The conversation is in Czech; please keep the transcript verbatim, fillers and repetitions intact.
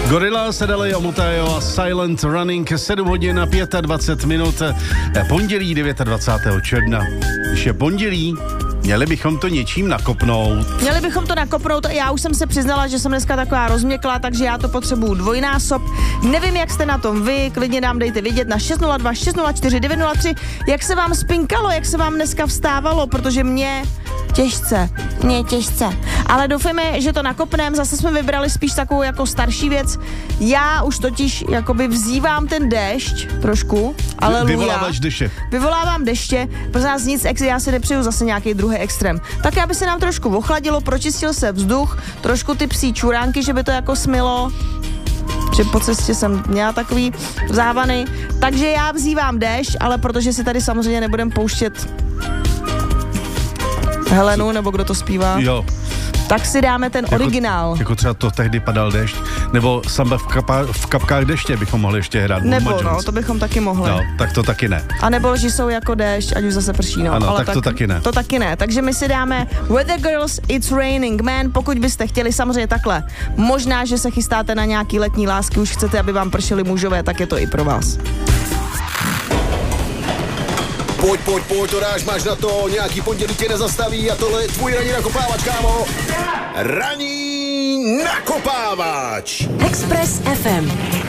Gorilla, Sedali, Omotajo a Silent Running, sedm hodin a dvacet pět minut, pondělí dvacátého devátého června. Když je pondělí, měli bychom to něčím nakopnout. Měli bychom to nakopnout, já už jsem se přiznala, že jsem dneska taková rozměklá, takže já to potřebuju dvojnásob. Nevím, jak jste na tom vy, klidně nám dejte vědět na šest nula dva šest nula čtyři devět nula tři, jak se vám spinkalo, jak se vám dneska vstávalo, protože mě těžce, mě těžce. Ale doufáme, že to nakopneme, zase jsme vybrali spíš takovou jako starší věc. Já už totiž jakoby vzývám ten déšť trošku, ale Vyvoláváš deště. Vyvolávám deště, pro nás nic, já si nepřeju zase nějaký druhý extrém. Tak aby se nám trošku ochladilo, pročistil se vzduch, trošku ty psí čuránky, že by to jako smilo, že po cestě jsem měla takový závany. Takže já vzývám déšť, ale protože si tady samozřejmě nebudem pouštět Helenu, nebo kdo to zpívá, jo. Tak si dáme ten jako, originál. Jako třeba to tehdy padal déšť, nebo Samba v, kapa, v kapkách deště bychom mohli ještě hrát. Nebo no, to bychom taky mohli. No, tak to taky ne. A nebo lži jsou jako déšť, ať už zase prší, no. Ano, ale tak, tak to taky ne. To taky ne, takže my si dáme Weather Girls, It's Raining Man, pokud byste chtěli, samozřejmě takhle. Možná, že se chystáte na nějaký letní lásky, už chcete, aby vám pršeli mužové, tak je to i pro vás. Pojď, pojď, pojď, to dáš, máš na to, nějaký pondělí tě nezastaví a tohle je tvůj ranní nakopávač, kámo. Ranní nakopávač. Express ef em.